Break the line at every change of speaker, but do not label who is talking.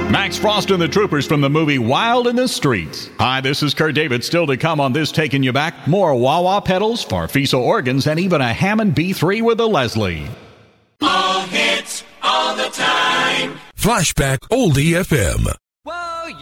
Max Frost and the Troopers from the movie Wild in the Streets. Hi, this is Kurt David. Still to come on This Taking You Back. More wah-wah pedals, Farfisa organs, and even a Hammond B3 with a Leslie.
All hits, all the time.
Flashback Oldie FM.